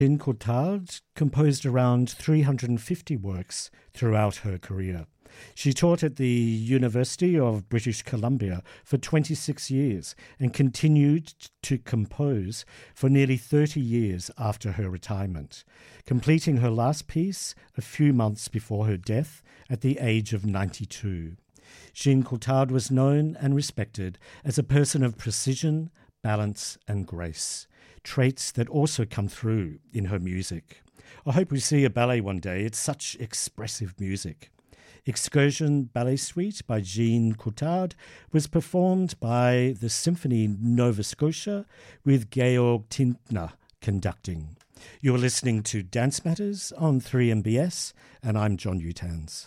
Jean Courtade composed around 350 works throughout her career. She taught at the University of British Columbia for 26 years and continued to compose for nearly 30 years after her retirement, completing her last piece a few months before her death at the age of 92. Jean Courtade was known and respected as a person of precision, balance and grace, traits that also come through in her music. I hope we see a ballet one day. It's such expressive music. Excursion Ballet Suite by Jean Courtade was performed by the Symphony Nova Scotia with Georg Tintner conducting. You're listening to Dance Matters on 3MBS, and I'm John Utans.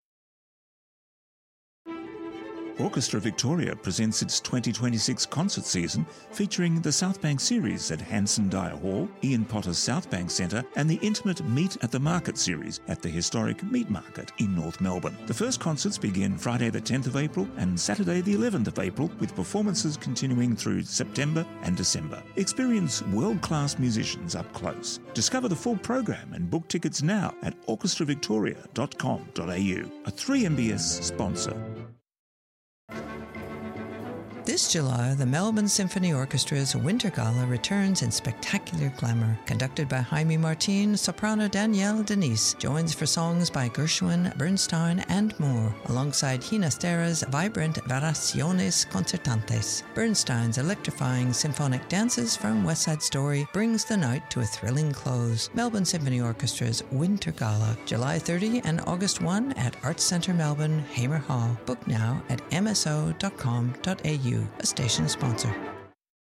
Orchestra Victoria presents its 2026 concert season featuring the South Bank series at Hanson Dyer Hall, Ian Potter's South Bank Centre and the intimate Meet at the Market series at the historic Meat Market in North Melbourne. The first concerts begin Friday the 10th of April and Saturday the 11th of April, with performances continuing through September and December. Experience world-class musicians up close. Discover the full program and book tickets now at orchestravictoria.com.au, a 3MBS sponsor. This July, the Melbourne Symphony Orchestra's Winter Gala returns in spectacular glamour. Conducted by Jaime Martin, soprano Danielle Denise joins for songs by Gershwin, Bernstein and more, alongside Ginastera's vibrant Variaciones Concertantes. Bernstein's electrifying symphonic dances from West Side Story brings the night to a thrilling close. Melbourne Symphony Orchestra's Winter Gala, July 30 and August 1 at Arts Centre Melbourne, Hamer Hall. Book now at mso.com.au. A station sponsor.